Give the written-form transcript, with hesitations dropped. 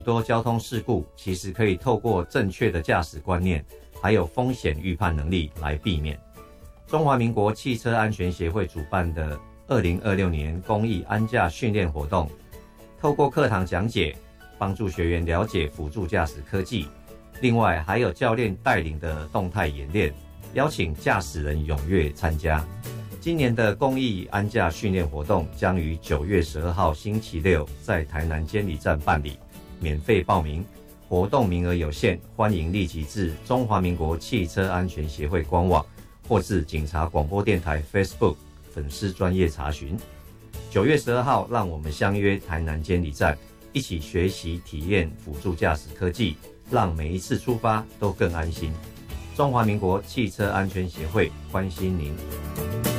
多交通事故其实可以透过正确的驾驶观念，还有风险预判能力来避免。中华民国汽车安全协会主办的2026年公益安驾训练活动，透过课堂讲解，帮助学员了解辅助驾驶科技，另外还有教练带领的动态演练，邀请驾驶人踊跃参加。今年的公益安驾训练活动将于9月12号星期六在台南监理站办理，免费报名，活动名额有限，欢迎立即至中华民国汽车安全协会官网或至警察广播电台 Facebook 粉丝专页查询。9月12号，让我们相约台南监理站，一起学习体验辅助驾驶科技，让每一次出发都更安心。中华民国汽车安全协会关心您。